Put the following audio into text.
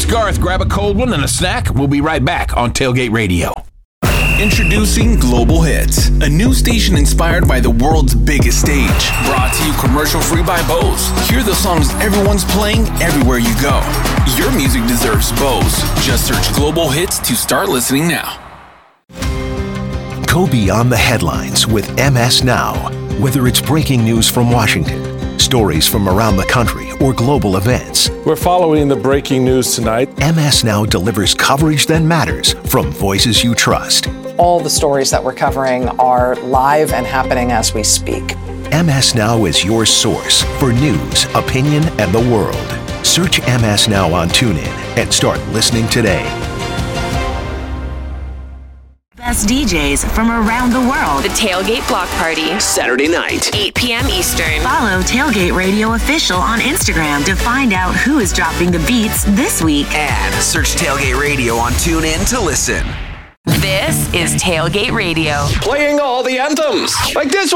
Garth. Grab a cold one and a snack. We'll be right back on Tailgate Radio. Introducing Global Hits, a new station inspired by the world's biggest stage. Brought to you commercial-free by Bose. Hear the songs everyone's playing everywhere you go. Your music deserves Bose. Just search Global Hits to start listening now. Go beyond the headlines with MS Now. Whether it's breaking news from Washington, stories from around the country, or global events. We're following the breaking news tonight. MS Now delivers coverage that matters from voices you trust. All the stories that we're covering are live and happening as we speak. MS Now is your source for news, opinion, and the world. Search MS Now on TuneIn and start listening today. Best DJs from around the world. The Tailgate Block Party. Saturday night. 8 p.m. Eastern. Follow Tailgate Radio Official on Instagram to find out who is dropping the beats this week. And search Tailgate Radio on TuneIn to listen. This is Tailgate Radio. Playing all the anthems. Like this one.